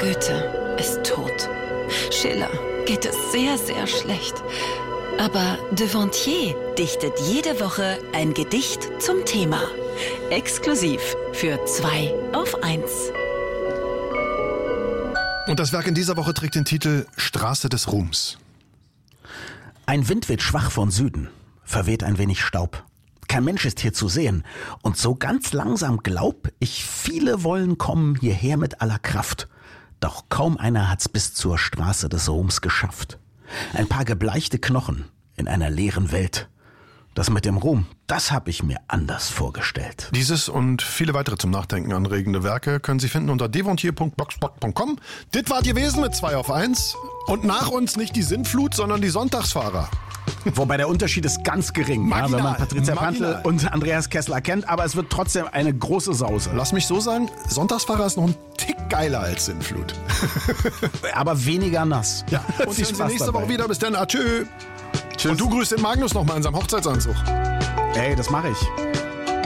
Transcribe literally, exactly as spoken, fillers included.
Goethe ist tot. Schiller geht es sehr, sehr schlecht. Aber Devontier dichtet jede Woche ein Gedicht zum Thema. Exklusiv für zwei auf eins. Und das Werk in dieser Woche trägt den Titel Straße des Ruhms. Ein Wind weht schwach von Süden, verweht ein wenig Staub. Kein Mensch ist hier zu sehen. Und so ganz langsam glaub ich, viele wollen kommen hierher mit aller Kraft. Doch kaum einer hat's bis zur Straße des Ruhms geschafft. Ein paar gebleichte Knochen in einer leeren Welt. Das mit dem Ruhm, das hab ich mir anders vorgestellt. Dieses und viele weitere zum Nachdenken anregende Werke können Sie finden unter devontier punkt blogspot punkt com. Dit wart gewesen mit zwei auf eins. Und nach uns nicht die Sintflut, sondern die Sonntagsfahrer. Wobei der Unterschied ist ganz gering, ja, wenn man Patricia Prantl und Andreas Kessler kennt, aber es wird trotzdem eine große Sause. Lass mich so sagen, Sonntagsfahrer ist noch ein Tick geiler als Sintflut. Aber weniger nass. Ja, und Viel sehen Sie Spaß nächste dabei. Woche wieder. Bis dann, adieu. Tschüss. Und du grüßt den Magnus noch mal in seinem Hochzeitsanzug. Ey, das mache ich.